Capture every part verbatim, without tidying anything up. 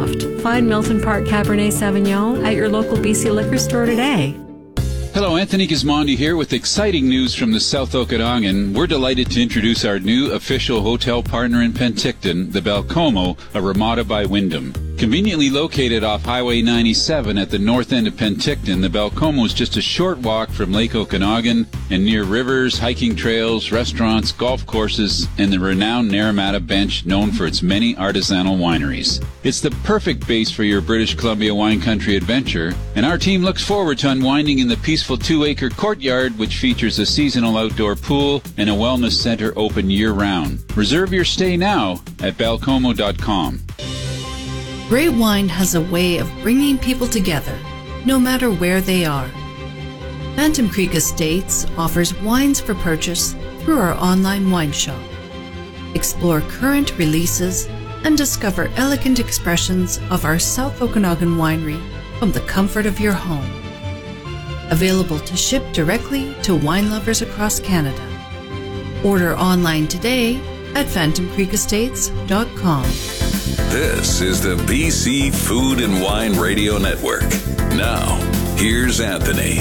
soft. Find Milton Park Cabernet Sauvignon at your local B C liquor store today. Hello, Anthony Gismondi here with exciting news from the South Okanagan. We're delighted to introduce our new official hotel partner in Penticton, the Belcomo, a Ramada by Wyndham. Conveniently located off Highway ninety-seven at the north end of Penticton, the Belcomo is just a short walk from Lake Okanagan and near rivers, hiking trails, restaurants, golf courses, and the renowned Naramata Bench, known for its many artisanal wineries. It's the perfect base for your British Columbia wine country adventure, and our team looks forward to unwinding in the peaceful two-acre courtyard, which features a seasonal outdoor pool and a wellness center open year-round. Reserve your stay now at belcomo dot com. Great wine has a way of bringing people together, no matter where they are. Phantom Creek Estates offers wines for purchase through our online wine shop. Explore current releases and discover elegant expressions of our South Okanagan winery from the comfort of your home. Available to ship directly to wine lovers across Canada. Order online today at phantom creek estates dot com. This is the B C Food and Wine Radio Network. Now, here's Anthony.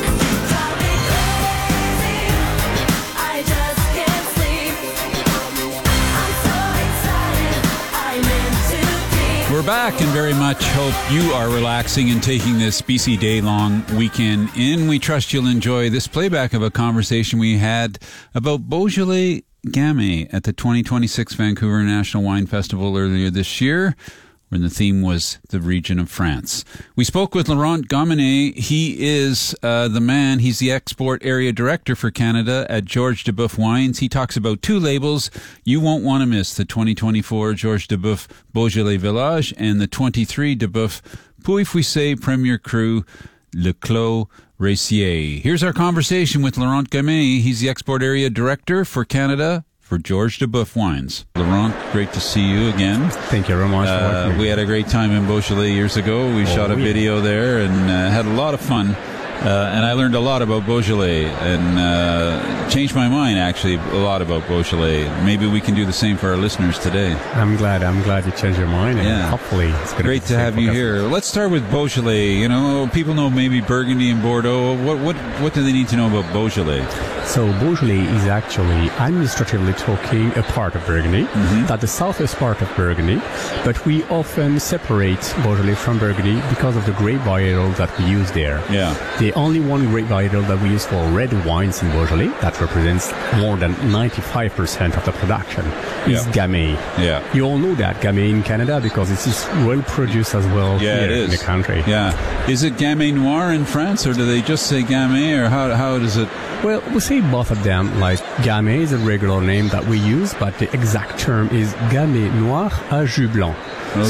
We're back and very much hope you are relaxing and taking this B C day-long weekend in. We trust you'll enjoy this playback of a conversation we had about Beaujolais Gamay at the twenty twenty-six Vancouver National Wine Festival earlier this year, when the theme was the region of France. We spoke with Laurent Gamenet. He is uh, the man, he's the export area director for Canada at Georges Duboeuf Wines. He talks about two labels you won't want to miss, the twenty twenty-four Georges Duboeuf Beaujolais Village and the twenty-three Duboeuf Pouilly-Fuissé Premier Cru Le Clos Rayssier. Here's our conversation with Laurent Gamenet. He's the export area director for Canada for Georges Duboeuf Wines. Laurent, great to see you again. Thank you very much. Uh, we had a great time in Beaujolais years ago. We oh, shot a yeah. video there and uh, had a lot of fun. Uh, and I learned a lot about Beaujolais and uh, changed my mind, actually, a lot about Beaujolais. Maybe we can do the same for our listeners today. I'm glad. I'm glad you changed your mind. And yeah. Hopefully it's going to Great to have you here. Let's start with Beaujolais. You know, people know maybe Burgundy and Bordeaux. What what what do they need to know about Beaujolais? So Beaujolais is actually administratively talking a part of Burgundy, mm-hmm. that the southwest part of Burgundy, but we often separate Beaujolais from Burgundy because of the grape varietal that we use there. Yeah. The only one grape varietal that we use for red wines in Beaujolais, that represents more than ninety-five percent of the production, is yeah. Gamay. Yeah. You all know that Gamay in Canada because it is well produced as well yeah, here it is. in the country. Yeah. Is it Gamay Noir in France, or do they just say Gamay, or how how does it? Well, we say both of them. Like Gamay is a regular name that we use, but the exact term is Gamay Noir à jus blanc. Okay.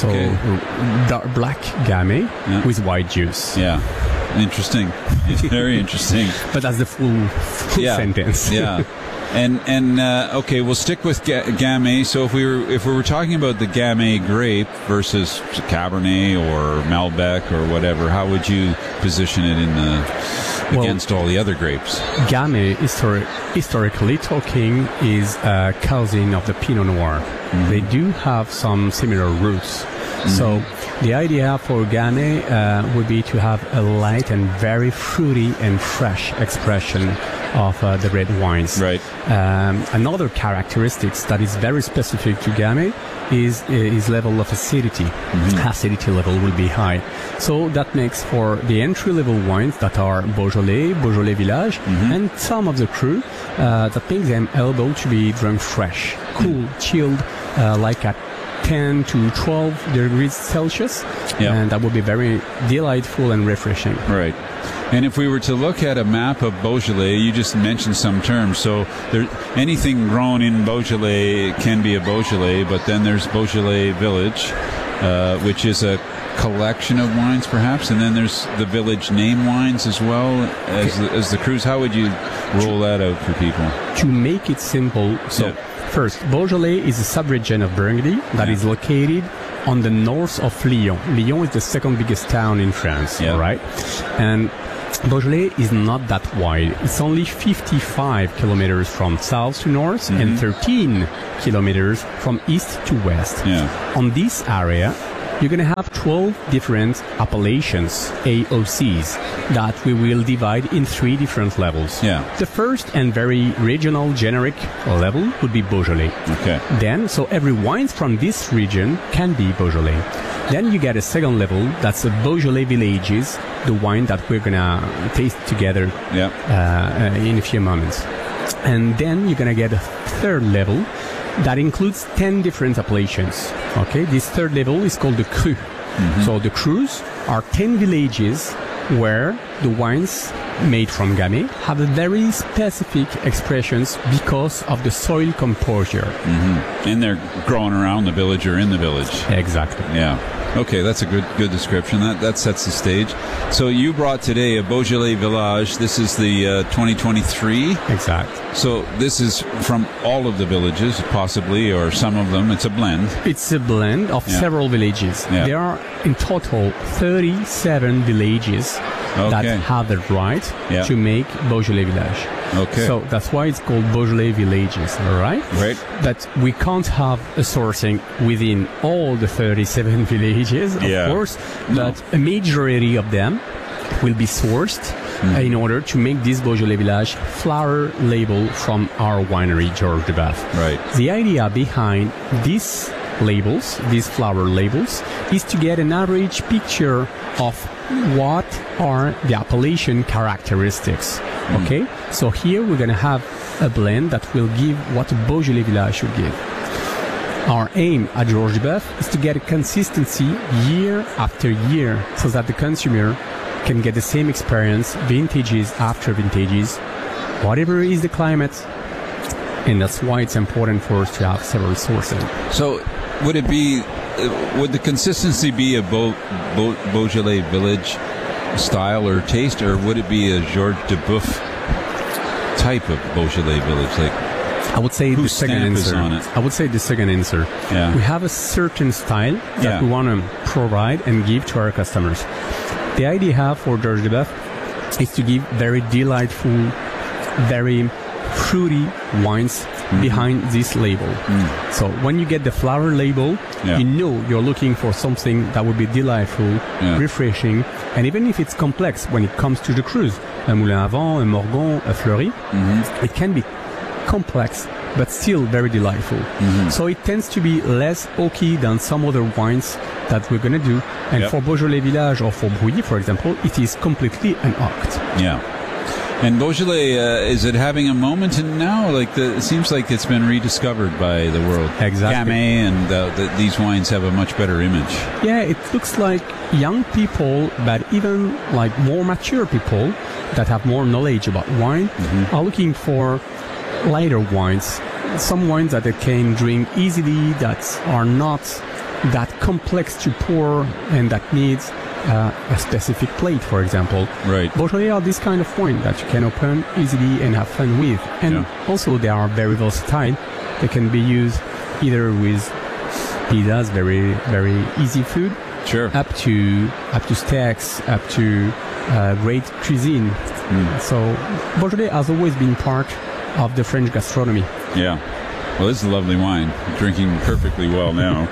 So dark black Gamay yeah. with white juice. Yeah. Interesting. It's very interesting. But that's the full, full yeah. sentence. Yeah. And and uh, okay, we'll stick with ga- Gamay. So if we were if we were talking about the Gamay grape versus Cabernet or Malbec or whatever, how would you position it in the against well, all the other grapes? Gamay, histori- historically talking, is a cousin of the Pinot Noir. Mm-hmm. They do have some similar roots. Mm-hmm. So the idea for Gamay uh, would be to have a light and very fruity and fresh expression of uh, the red wines. Right. Um, another characteristic that is very specific to Gamay is his level of acidity. Mm-hmm. Acidity level will be high. So that makes for the entry-level wines that are Beaujolais, Beaujolais Village, mm-hmm. and some of the cru, uh, that makes them able to be drunk fresh, cool, mm-hmm. chilled, uh, like at ten to twelve degrees Celsius, yep. and that would be very delightful and refreshing. Right. And if we were to look at a map of Beaujolais, you just mentioned some terms. So there, anything grown in Beaujolais can be a Beaujolais, but then there's Beaujolais Village, uh, which is a collection of wines, perhaps, and then there's the village name wines as well as the, as the crus. How would you roll that out for people? To make it simple, so yeah. first, Beaujolais is a sub-region of Burgundy that yeah. is located on the north of Lyon. Lyon is the second biggest town in France, yeah. right? And Beaujolais is not that wide. It's only fifty-five kilometers from south to north mm-hmm. and thirteen kilometers from east to west. Yeah. On this area, you're going to have twelve different appellations, A O Cs, that we will divide in three different levels. Yeah. The first and very regional, generic level would be Beaujolais. Okay. Then, so every wine from this region can be Beaujolais. Then you get a second level, that's the Beaujolais Villages, the wine that we're going to taste together Yeah. uh, in a few moments. And then you're going to get a third level that includes ten different appellations. Okay, this third level is called the Cru. Mm-hmm. So the Crus are ten villages where the wines made from Gamay have a very specific expressions because of the soil composure. Mm-hmm. And they're growing around the village or in the village. Exactly. Yeah. Okay, that's a good good description. That that sets the stage. So you brought today a Beaujolais Village. This is the uh, twenty twenty-three. Exact. So this is from all of the villages, possibly, or some of them. It's a blend. It's a blend of Yeah. several villages. Yeah. There are in total thirty-seven villages Okay. that have the right Yeah. to make Beaujolais Village. Okay. So that's why it's called Beaujolais Villages, all right? Right. But we can't have a sourcing within all the thirty-seven villages, of Yeah. course, No. but a majority of them will be sourced uh, in order to make this Beaujolais Village flower label from our winery, Georges Duboeuf. Right. The idea behind these labels, these flower labels, is to get an average picture of what are the appellation characteristics. Okay? So here we're going to have a blend that will give what a Beaujolais Village should give. Our aim at Georges Duboeuf is to get a consistency year after year so that the consumer can get the same experience vintages after vintages, whatever is the climate. And that's why it's important for us to have several sources. So would it be, uh, would the consistency be a Beau, Beau, Beaujolais Village style or taste, or would it be a Georges Duboeuf type of Beaujolais Village? Like, I would say the whose second stamp is answer. on it? I would say the second answer. Yeah. We have a certain style that Yeah. we want to provide and give to our customers. The idea for Georges Duboeuf is to give very delightful, very fruity wines Mm-hmm. behind this label. Mm. So when you get the flower label, Yeah. you know you're looking for something that would be delightful, Yeah. refreshing, and even if it's complex when it comes to the cruise, un Moulin à Vent, un Morgon, a Fleury, Mm-hmm. it can be complex but still very delightful. Mm-hmm. So it tends to be less oaky than some other wines that we're going to do. And Yep. for Beaujolais Village or for Brouilly, for example, it is completely an oct. Yeah. And Beaujolais, uh, is it having a moment in now? Like the, it seems like it's been rediscovered by the world. Exactly. Gamay, and uh, the, these wines have a much better image. Yeah, it looks like young people, but even like more mature people that have more knowledge about wine are looking for lighter wines. Some wines that they can drink easily, that are not that complex to pour and that needs uh, a specific plate, for example. Right. Beaujolais are this kind of wine that you can open easily and have fun with. And Yeah. also they are very versatile. They can be used either with pizzas, very, very easy food, Sure. up to up to steaks, up to uh, great cuisine. So Beaujolais has always been part of the French gastronomy. Yeah. Well, this is a lovely wine. Drinking perfectly well now.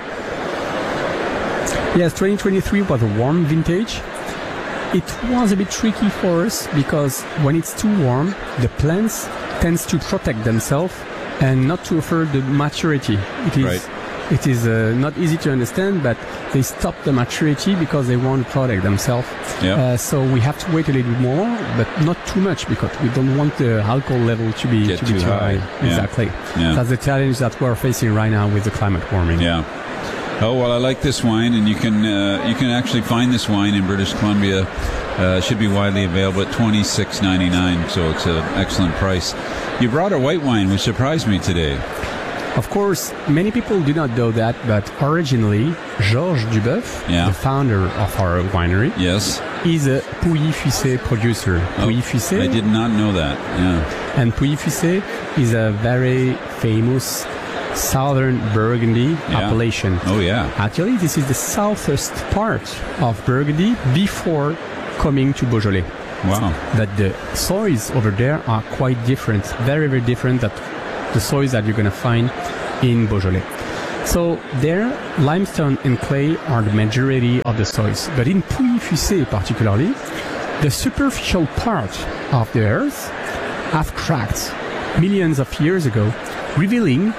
Yes, twenty twenty-three was a warm vintage. It was a bit tricky for us because when it's too warm, the plants tends to protect themselves and not to offer the maturity. It is Right. it is uh, not easy to understand, but they stop the maturity because they want to protect themselves. Yeah. Uh, so we have to wait a little bit more, but not too much because we don't want the alcohol level to be Get to be too too high. high. Yeah. Exactly. Yeah. That's the challenge that we're facing right now with the climate warming. Yeah. Oh well, I like this wine, and you can uh, you can actually find this wine in British Columbia. Uh, should be widely available at twenty-six ninety-nine, so it's an excellent price. You brought a white wine, which surprised me today. Of course, many people do not know that, but originally, Georges Duboeuf, Yeah. the founder of our winery, Yes. is a Pouilly-Fuissé producer. Oh, Pouilly-Fuissé, I did not know that. Yeah. and Pouilly-Fuissé is a very famous southern Burgundy Yeah. appellation. Oh yeah. Actually, this is the southest part of Burgundy before coming to Beaujolais. Wow. But the soils over there are quite different, very, very different than the soils that you're going to find in Beaujolais. So there, limestone and clay are the majority of the soils. But in Pouilly-Fuissé particularly, the superficial part of the earth have cracked millions of years ago, revealing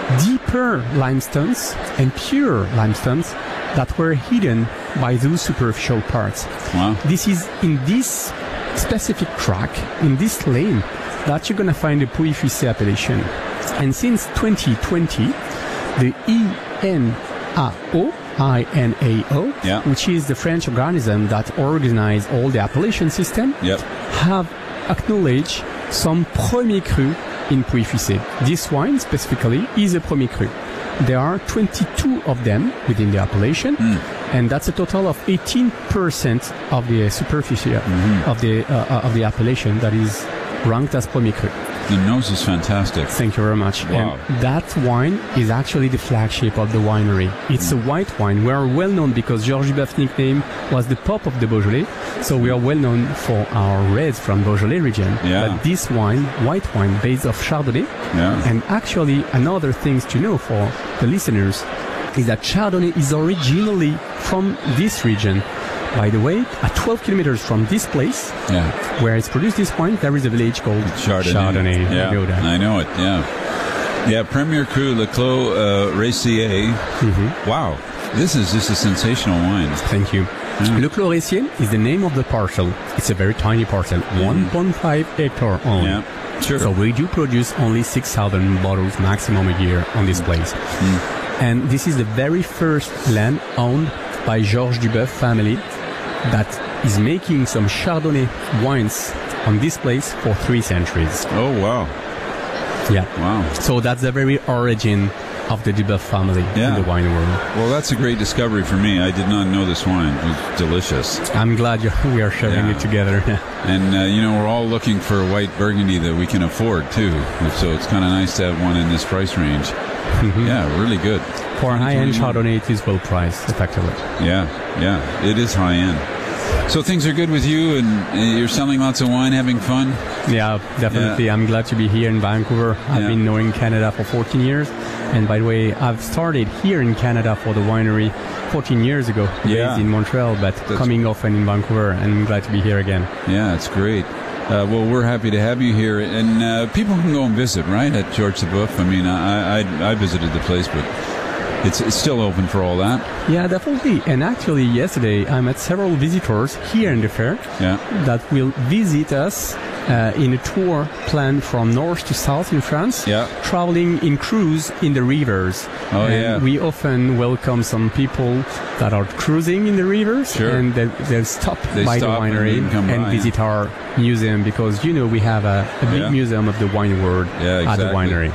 deeper limestones and pure limestones that were hidden by those superficial parts. Wow. This is in this specific crack, in this lane, that you're going to find the Pouilly-Fuissé appellation. And since twenty twenty, the I N A O, I N A O, yeah. which is the French organism that organizes all the appellation system, yep. have acknowledged some Premier Cru in Pouilly-Fuissé. This wine specifically is a Premier Cru. There are twenty-two of them within the appellation, mm. and that's a total of eighteen percent of the superficie mm-hmm. of the uh, of the appellation that is ranked as Premier Cru. The nose is fantastic. Thank you very much. Wow. And that wine is actually the flagship of the winery. It's mm. a white wine. We are well known because Georges Duboeuf's nickname was the Pop of the Beaujolais. So we are well known for our reds from Beaujolais region. Yeah. But this wine, white wine based off Chardonnay. Yeah. And actually another things to know for the listeners is that Chardonnay is originally from this region. By the way, at twelve kilometers from this place, yeah. where it's produced this wine, there is a village called Chardonnay. Chardonnay. Yeah, you know that. I know it, yeah. Yeah, Premier Cru, Le Clos uh, Rayssier. Mm-hmm. Wow, this is just a sensational wine. Thank you. Mm. Le Clos Rayssier is the name of the parcel. It's a very tiny parcel, mm. one point five hectare only. Yeah, sure. So we do produce only six thousand bottles maximum a year on this place. Mm. And this is the very first land owned by Georges Duboeuf family that is making some Chardonnay wines on this place for three centuries. Oh, wow. Yeah. Wow. So that's the very origin of the Duboeuf family yeah. in the wine world. Well, that's a great discovery for me. I did not know this wine. It was delicious. I'm glad you, we are sharing yeah. it together. And, uh, you know, we're all looking for a white Burgundy that we can afford, too. So it's kind of nice to have one in this price range. Mm-hmm. Yeah, really good. For high-end Chardonnay, it is well priced, effectively. Yeah, yeah, it is high-end. So things are good with you, and you're selling lots of wine, having fun? Yeah, definitely. Yeah. I'm glad to be here in Vancouver. I've yeah. been knowing Canada for fourteen years. And by the way, I've started here in Canada for the winery fourteen years ago, yeah. based in Montreal, but That's coming often in Vancouver, and I'm glad to be here again. Yeah, it's great. Uh, well, we're happy to have you here, and uh, people can go and visit, right, at Georges Duboeuf. I mean, I, I I visited the place, but it's it's still open for all that. Yeah, definitely. And actually, yesterday I met several visitors here in the fair yeah. that will visit us uh, in a tour planned from north to south in France, yeah. traveling in cruise in the rivers. Oh, and yeah. we often welcome some people that are cruising in the rivers, sure. and they, they'll stop they by stop the winery and, and by, visit yeah. our museum, because, you know, we have a, a big yeah. museum of the wine world yeah, exactly. at the winery.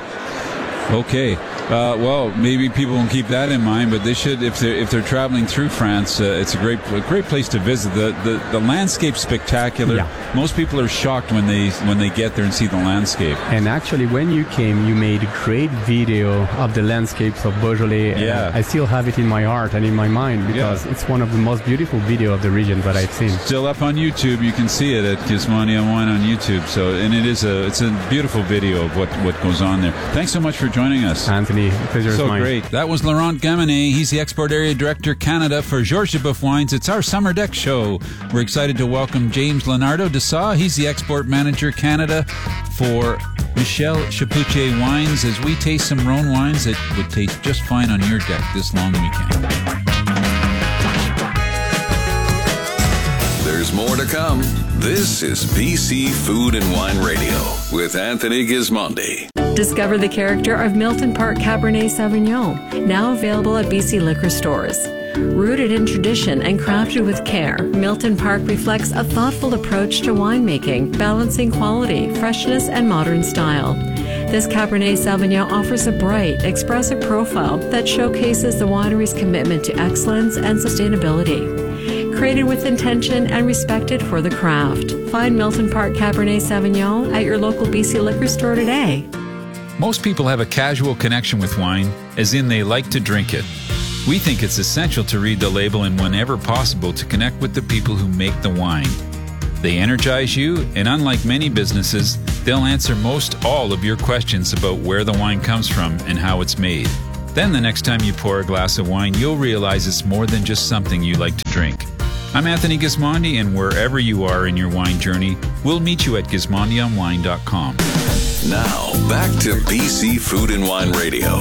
Okay. Uh, well, maybe people won't keep that in mind, but they should if they're if they're traveling through France. Uh, it's a great a great place to visit. The the, the landscape's spectacular. Yeah. Most people are shocked when they when they get there and see the landscape. And actually, when you came, you made a great video of the landscapes of Beaujolais. Yeah. I still have it in my heart and in my mind, because yeah. it's one of the most beautiful videos of the region that I've seen. Still up on YouTube. You can see it at Gizmondi on Wine on YouTube. So, and it is a it's a beautiful video of what, what goes on there. Thanks so much for joining us, Anthony. Pleasure is so mine. Great. That was Laurent Gaminet. He's the Export Area Director, Canada for Georges Duboeuf Wines. It's our Summer Deck show. We're excited to welcome James Leonardo Dessau. He's the Export Manager, Canada for Michel Chapoutier Wines, as we taste some Rhone wines that would taste just fine on your deck this long weekend. There's more to come. This is B C Food and Wine Radio with Anthony Gizmondi. Discover the character of Milton Park Cabernet Sauvignon, now available at B C liquor stores. Rooted in tradition and crafted with care, Milton Park reflects a thoughtful approach to winemaking, balancing quality, freshness, and modern style. This Cabernet Sauvignon offers a bright, expressive profile that showcases the winery's commitment to excellence and sustainability. Created with intention and respected for the craft. Find Milton Park Cabernet Sauvignon at your local B C liquor store today. Most people have a casual connection with wine, as in they like to drink it. We think it's essential to read the label and whenever possible to connect with the people who make the wine. They energize you, and unlike many businesses, they'll answer most all of your questions about where the wine comes from and how it's made. Then the next time you pour a glass of wine, you'll realize it's more than just something you like to drink. I'm Anthony Gismondi, and wherever you are in your wine journey, we'll meet you at gismondi on wine dot com. Now, back to B C Food and Wine Radio.